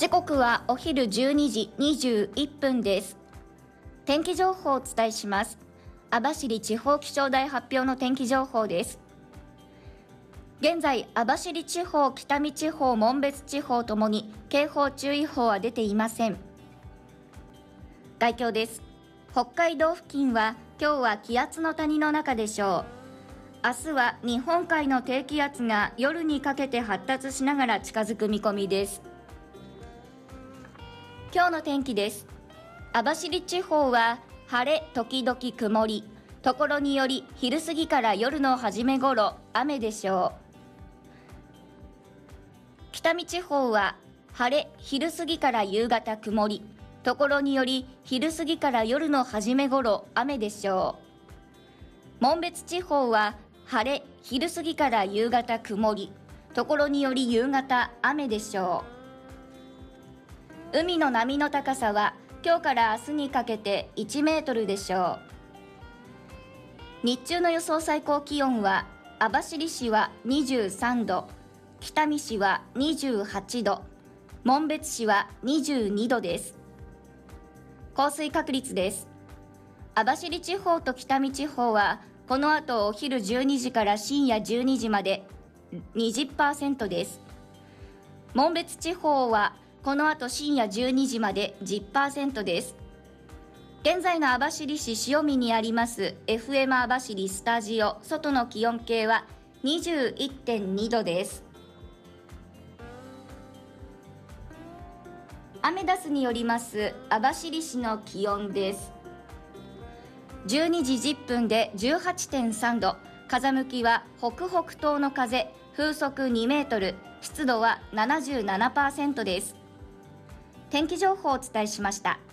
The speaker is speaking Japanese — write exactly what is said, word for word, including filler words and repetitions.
時刻はお昼じゅうにじにじゅういっぷんです。天気情報をお伝えします。網走地方気象台発表の天気情報です。現在、網走地方、北見地方、紋別地方ともに警報注意報は出ていません。概況です。北海道付近は今日は気圧の谷の中でしょう。明日は日本海の低気圧が夜にかけて発達しながら近づく見込みです。今日の天気です。網走地方は晴れ時々曇り、ところにより昼過ぎから夜の初め頃雨でしょう。北見地方は晴れ昼過ぎから夕方曇り、ところにより昼過ぎから夜の初め頃雨でしょう。紋別地方は晴れ昼過ぎから夕方曇り、ところにより夕方雨でしょう。海の波の高さは今日から明日にかけていちメートルでしょう。日中の予想最高気温は網走市はにじゅうさんど、北見市はにじゅうはちど、紋別市はにじゅうにどです。降水確率です。網走地方と北見地方はこの後お昼じゅうにじから深夜じゅうにじまで にじゅっパーセント です。紋別地方はこの後深夜じゅうにじまで じゅっパーセント です。現在の網走市塩見にあります エフエム 網走スタジオ、外の気温計は にじゅういってんにどです。アメダスによります網走市の気温です。じゅうにじじゅっぷんで じゅうはちてんさんど、風向きは北北東の風、風速にメートル、湿度は ななじゅうななパーセント です。天気情報をお伝えしました。